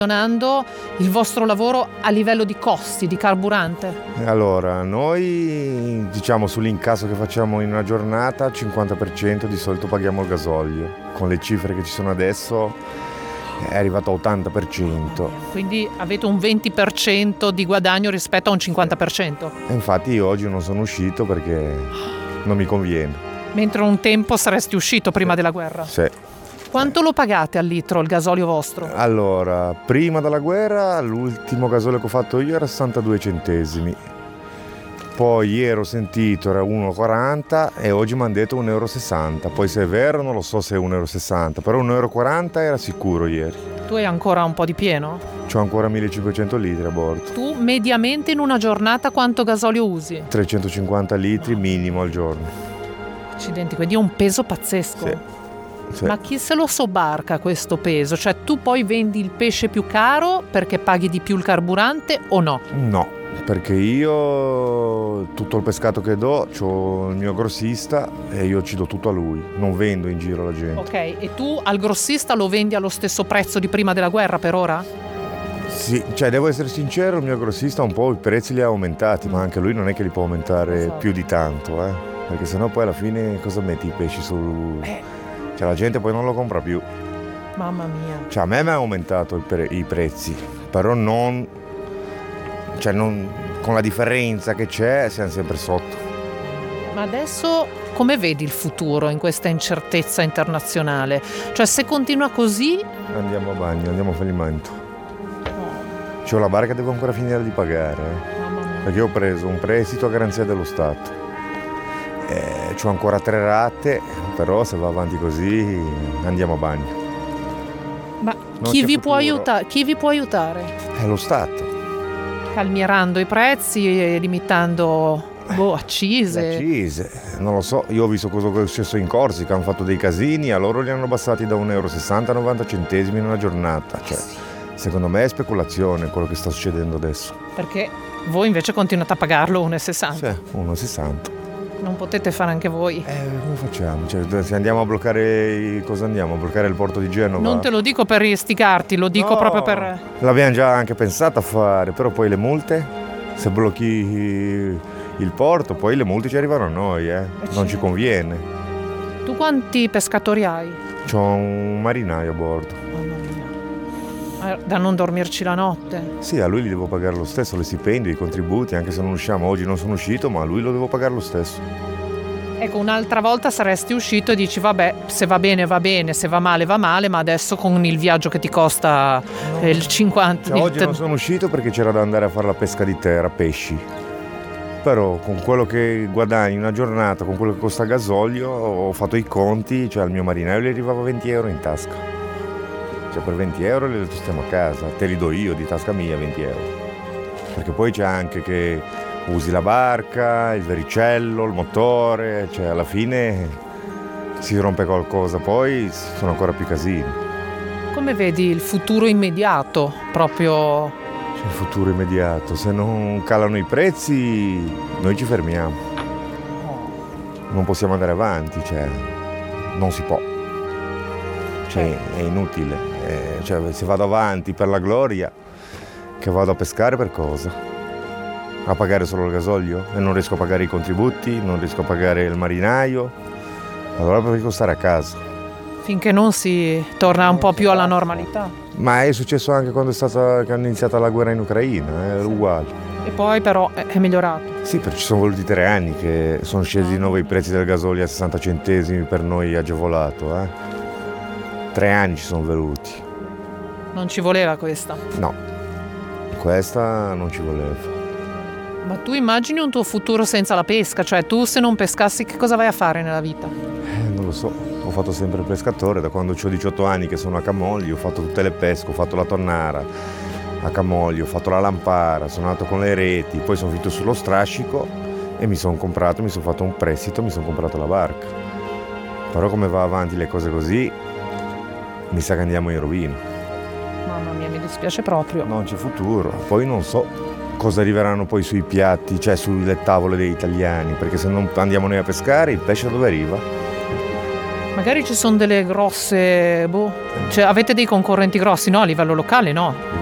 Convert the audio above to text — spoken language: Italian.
Il vostro lavoro a livello di costi di carburante? Allora, noi diciamo sull'incasso che facciamo in una giornata, al 50% di solito paghiamo il gasolio. Con le cifre che ci sono adesso è arrivato a 80%. Quindi avete un 20% di guadagno rispetto a un 50%. E infatti io oggi non sono uscito perché non mi conviene. Mentre un tempo saresti uscito prima della guerra. Sì. Quanto lo pagate al litro il gasolio vostro? Allora, prima della guerra l'ultimo gasolio che ho fatto io era 62 centesimi. Poi ieri ho sentito era 1,40 e oggi mi hanno detto 1,60 €. Poi se è vero non lo so se è 1,60 €, però 1,40 € era sicuro ieri. Tu hai ancora un po' di pieno? C'ho ancora 1500 litri a bordo. Tu mediamente in una giornata quanto gasolio usi? 350 litri minimo al giorno. Accidenti, quindi è un peso pazzesco. Sì. Sì. Ma chi se lo sobbarca questo peso? Cioè tu poi vendi il pesce più caro perché paghi di più il carburante o no? No, perché io tutto il pescato che do c'ho il mio grossista e io ci do tutto a lui, non vendo in giro alla gente. Ok, e tu al grossista lo vendi allo stesso prezzo di prima della guerra per ora? Sì, cioè devo essere sincero, il mio grossista un po' i prezzi li ha aumentati, ma anche lui non è che li può aumentare più di tanto, perché sennò poi alla fine cosa metti i pesci su... Cioè la gente poi non lo compra più. Mamma mia. Cioè a me mi ha aumentato i prezzi, però non con la differenza che c'è siamo sempre sotto. Ma adesso come vedi il futuro in questa incertezza internazionale? Cioè se continua così... Andiamo a bagno, andiamo a fallimento. C'ho la barca, devo ancora finire di pagare, perché ho preso un prestito a garanzia dello Stato. C'ho ancora 3 rate, però se va avanti così andiamo a bagno. Ma chi vi può aiutare? È lo Stato. Calmierando i prezzi e limitando accise. Accise, non lo so, io ho visto cosa è successo in Corsica, hanno fatto dei casini, a loro li hanno abbassati da 1,60 € a 90 centesimi in una giornata. Cioè, secondo me è speculazione quello che sta succedendo adesso. Perché voi invece continuate a pagarlo 1,60 €? Sì, 1,60 €. Non potete fare anche voi? Come facciamo? Cioè, se andiamo a bloccare, cosa andiamo? A bloccare il porto di Genova? Non te lo dico per istigarti, lo dico proprio per... L'abbiamo già anche pensato a fare, però poi le multe, se blocchi il porto, poi le multe ci arrivano a noi, non ci conviene. Tu quanti pescatori hai? C'ho un marinaio a bordo. Mamma mia. Da non dormirci la notte? Sì, a lui li devo pagare lo stesso, le stipendi, i contributi, anche se non usciamo. Oggi non sono uscito, ma a lui lo devo pagare lo stesso. Ecco, un'altra volta saresti uscito e dici vabbè, se va bene, se va male, ma adesso con il viaggio che ti costa il 50... Cioè, oggi non sono uscito perché c'era da andare a fare la pesca di terra, pesci. Però con quello che guadagni una giornata, con quello che costa il gasolio, ho fatto i conti, cioè al mio marinaio gli arrivava 20 € in tasca. Cioè per 20 € li stiamo a casa, te li do io di tasca mia 20 €. Perché poi c'è anche che usi la barca, il vericello, il motore, cioè alla fine si rompe qualcosa, poi sono ancora più casini. Come vedi il futuro immediato, proprio? C'è il futuro immediato, se non calano i prezzi noi ci fermiamo. Non possiamo andare avanti, cioè non si può. Cioè è inutile. Cioè, se vado avanti per la gloria, che vado a pescare per cosa? A pagare solo il gasolio? E non riesco a pagare i contributi, non riesco a pagare il marinaio, allora preferisco stare a casa. Finché non si torna un po' più alla normalità. Ma è successo anche quando che hanno iniziato la guerra in Ucraina, è uguale. E poi però è migliorato. Sì, perché ci sono voluti 3 anni che sono scesi di nuovo i prezzi del gasolio a 60 centesimi per noi agevolato, 3 anni ci sono venuti. Non ci voleva questa? No, questa non ci voleva. Ma tu immagini un tuo futuro senza la pesca? Cioè tu se non pescassi che cosa vai a fare nella vita? Non lo so, ho fatto sempre il pescatore, da quando ho 18 anni che sono a Camogli, ho fatto tutte le pesche, ho fatto la tonnara a Camogli, ho fatto la lampara, sono andato con le reti, poi sono finito sullo strascico e mi sono fatto un prestito, mi sono comprato la barca. Però come va avanti le cose così, mi sa che andiamo in rovina. Mamma mia, mi dispiace proprio. Non c'è futuro, poi non so cosa arriveranno poi sui piatti, cioè sulle tavole degli italiani, perché se non andiamo noi a pescare, il pesce da dove arriva? Magari ci sono delle grosse, cioè avete dei concorrenti grossi, no? A livello locale no?